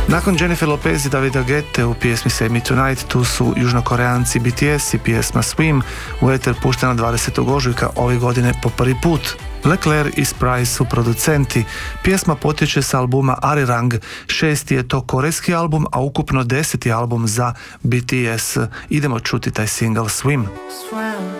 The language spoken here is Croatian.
Nakon Jennifer Lopez i Davida Guette u pjesmi Save Me Tonight, tu su južnokoreanci BTS i pjesma Swim, u eter puštena 20. ožujka ove godine po prvi put. Leclerc i Sprite su producenti. Pjesma potječe sa albuma Arirang, 6. je to korejski album, a ukupno 10. album za BTS. Idemo čuti taj single Swim.